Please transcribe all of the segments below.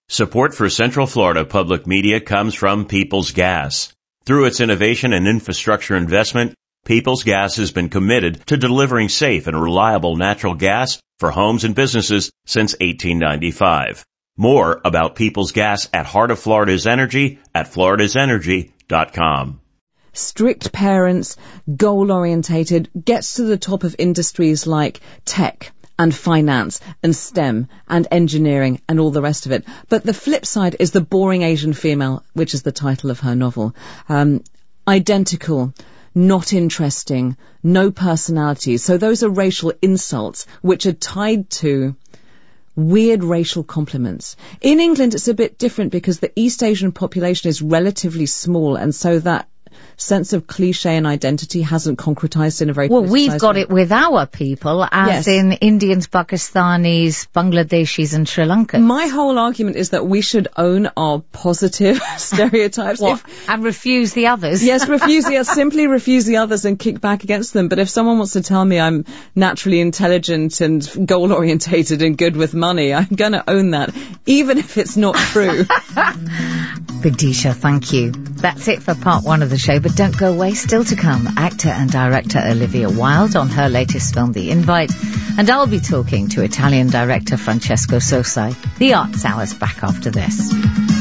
Support for Central Florida Public Media comes from Peoples Gas. Through its innovation and infrastructure investment, Peoples Gas has been committed to delivering safe and reliable natural gas for homes and businesses since 1895. More about Peoples Gas at Heart of Florida's Energy at floridasenergy.com. Strict parents, goal-orientated, gets to the top of industries like tech and finance and STEM and engineering and all the rest of it. But the flip side is the boring Asian female, which is the title of her novel. Identical, not interesting, no personality. So those are racial insults which are tied to weird racial compliments. In England, it's a bit different because the East Asian population is relatively small, and so that sense of cliche and identity hasn't concretized in a very we've got it with our people, as in Indians, Pakistanis, Bangladeshis and Sri Lankans. My whole argument is that we should own our positive stereotypes. And refuse the others. Yes, simply refuse the others and kick back against them. But if someone wants to tell me I'm naturally intelligent and goal-orientated and good with money, I'm going to own that, even if it's not true. Vidisha, thank you. That's it for part one of the show, but don't go away. Still to come, actor and director Olivia Wilde on her latest film, The Invite, and I'll be talking to Italian director Francesco Sosai. The Arts Hour's back after this.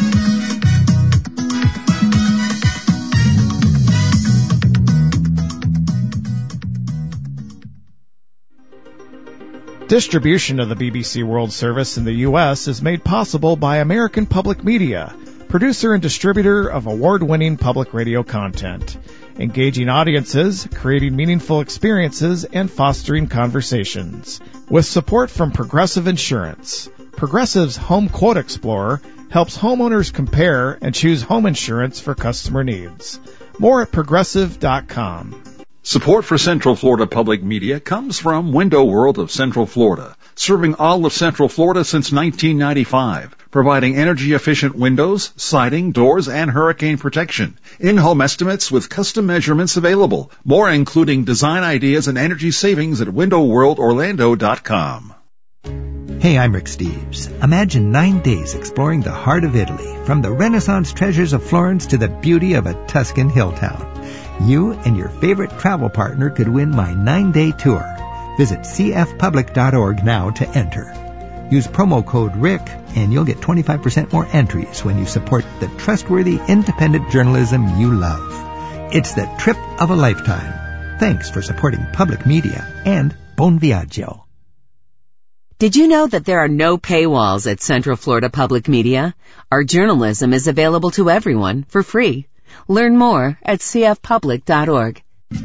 Distribution of the BBC World Service in the U.S. is made possible by American Public Media, producer and distributor of award-winning public radio content, engaging audiences, creating meaningful experiences, and fostering conversations. With support from Progressive Insurance, Progressive's Home Quote Explorer helps homeowners compare and choose home insurance for customer needs. More at Progressive.com. Support for Central Florida Public Media comes from Window World of Central Florida, serving all of Central Florida since 1995, providing energy-efficient windows, siding, doors, and hurricane protection. In-home estimates with custom measurements available. More including design ideas and energy savings at windowworldorlando.com. Hey, I'm Rick Steves. Imagine 9 days exploring the heart of Italy, from the Renaissance treasures of Florence to the beauty of a Tuscan hill town. You and your favorite travel partner could win my 9-day tour. Visit cfpublic.org now to enter. Use promo code RICK and you'll get 25% more entries when you support the trustworthy, independent journalism you love. It's the trip of a lifetime. Thanks for supporting public media and Buon Viaggio. Did you know that there are no paywalls at Central Florida Public Media? Our journalism is available to everyone for free. Learn more at cfpublic.org.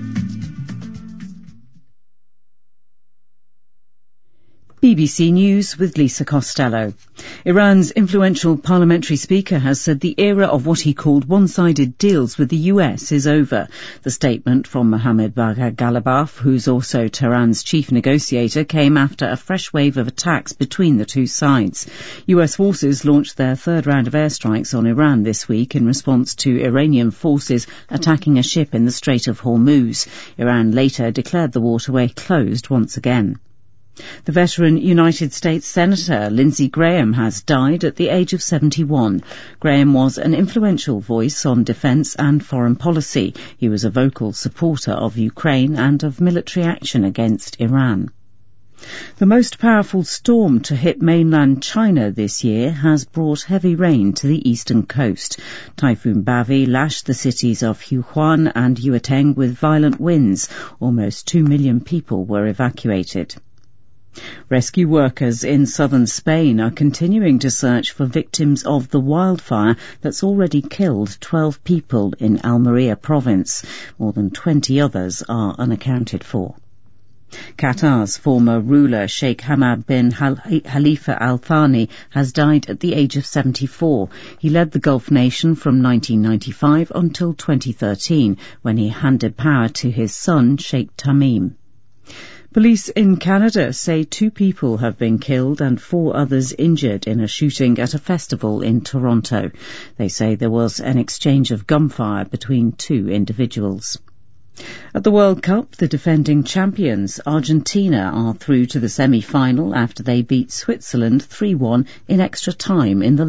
BBC News with Lisa Costello. Iran's influential parliamentary speaker has said the era of what he called one-sided deals with the US is over. The statement from Mohammad Bagher Ghalibaf, who's also Tehran's chief negotiator, came after a fresh wave of attacks between the two sides. US forces launched their third round of airstrikes on Iran this week in response to Iranian forces attacking a ship in the Strait of Hormuz. Iran later declared the waterway closed once again. The veteran United States Senator Lindsey Graham has died at the age of 71. Graham was an influential voice on defence and foreign policy. He was a vocal supporter of Ukraine and of military action against Iran. The most powerful storm to hit mainland China this year has brought heavy rain to the eastern coast. Typhoon Bavi lashed the cities of Huhuan and Yueteng with violent winds. Almost 2 million people were evacuated. Rescue workers in southern Spain are continuing to search for victims of the wildfire that's already killed 12 people in Almeria province. More than 20 others are unaccounted for. Qatar's former ruler Sheikh Hamad bin Khalifa Al Thani has died at the age of 74. He led the Gulf nation from 1995 until 2013, when he handed power to his son Sheikh Tamim. Police in Canada say 2 people have been killed and 4 others injured in a shooting at a festival in Toronto. They say there was an exchange of gunfire between 2 individuals. At the World Cup, the defending champions Argentina are through to the semi-final after they beat Switzerland 3-1 in extra time in the